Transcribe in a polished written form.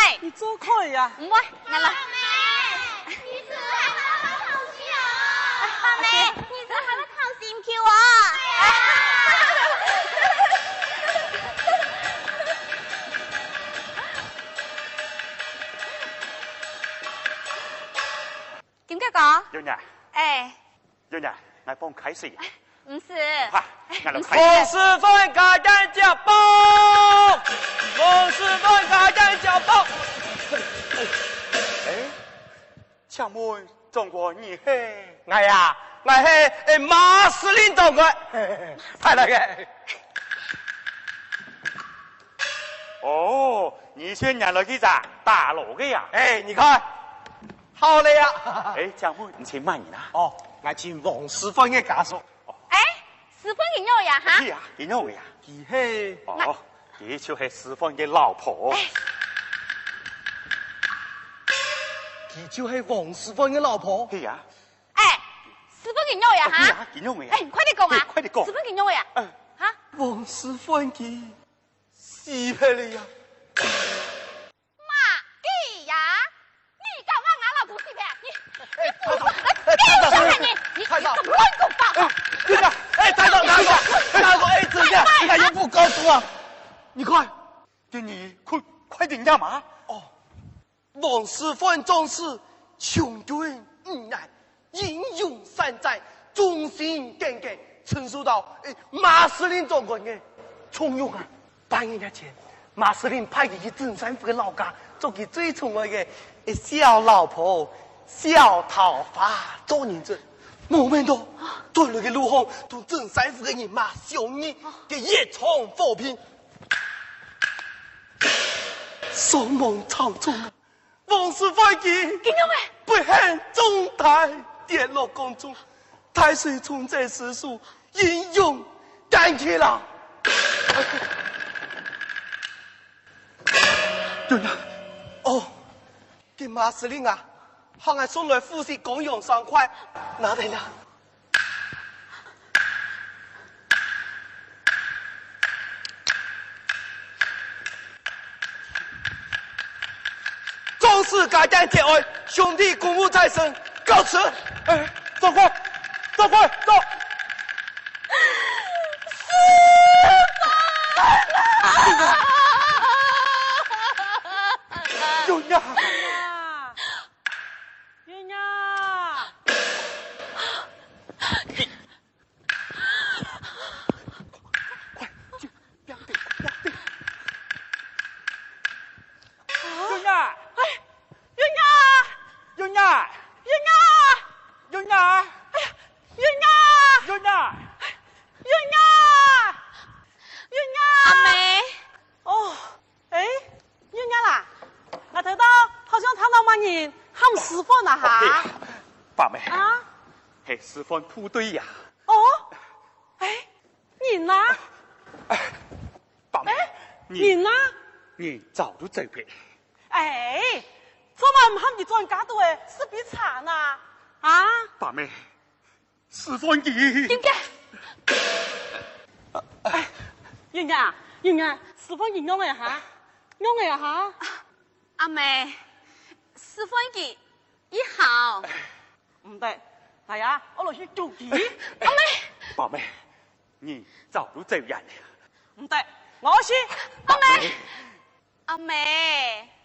你做可以啊？ 唔會，啱啦。 你是还要考试啊？ 爸妹，你是还要考試唔叫我？點解講？ 幼娘， 哎， 幼娘，來幫開始。 唔是。 快，俺來我開始。 是份家人腳步，我是份家人腳步。 哎，請問中國你係？ 我呀，我係馬司令長官，係那個。 哦，你先nhận了幾隻大佬嘅呀？ 哎，你看，好嘞呀。 哎，請問你請問你呢？ 哦，我請王師傅嘅家屬。 哎，師傅見咗呀？哈？ 係啊，見咗未啊？ 佢係哦，佢就係師傅嘅老婆。 佢就係王師傅嘅老婆。 係啊。 哎，師傅見咗呀？哈？ 係啊，見咗未啊？ 哎，快啲講啊！ 快啲講。 師傅見咗呀？ 嗯。 哈？ 王師傅佢死咗了呀。 媽嘅呀！你搞我老婆死咩？你太早， 咁亂講法！ 队长，哎，太早，哎，怎样？你看又不告诉我，你看， 叫你快點呀嘛！ 哦，王師傅總是窮盡恩愛，英勇善戰，忠心耿耿，承受到馬司令長官嘅重用啊！半年前，馬司令派佢去鎮山府嘅老家，做佢最寵愛嘅小老婆小桃花做人質。我們都對那個陸鴻同鎮山府嘅人馬小兒嘅夜闖火拼，傷亡慘重啊！王師傅佢見咗未？ 不幸中台跌落宮中，太歲從這時數英勇趕去了。 對呀， 哦，給馬司令啊，向我送來富士公用3塊，拿來了。壮士敢干铁爱，兄弟公务在身，告辞。 哎，走快，走快，走！幼娘， 月娘， 快，就不要动，不要动。幼娘， 哎，月娘， 幼娘， 月娘， 幼娘， 哎呀，月娘， 幼娘， 月娘，月娘， 阿妹， 哦，哎，月娘啦，我睇到好像睇到乜人喊師傅啦吓。 爸妹， 啊？ 係師傅部隊呀。 哦，哎，人呢？ 爸妹， 人呢？ 你早都走嘅。 哎，怎麼唔喊你專家度誒？是比慘啊！啊？ 爸妹，師傅你點解？ 哎，月娘，月娘，師傅你用嘅吓，用嘅吓。 阿妹，師傅佢一號。 唔得，係啊，我落去做佢。 阿妹， 爸妹，你早都走人了。 唔得，我去。 阿妹，阿妹。